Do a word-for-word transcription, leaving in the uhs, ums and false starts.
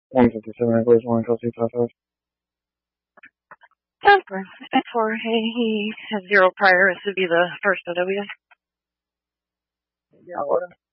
one fifty-seven, English one, Kelsey, process. Temper. X four, hey, he has zero prior. This would be the first O W. Yeah, what?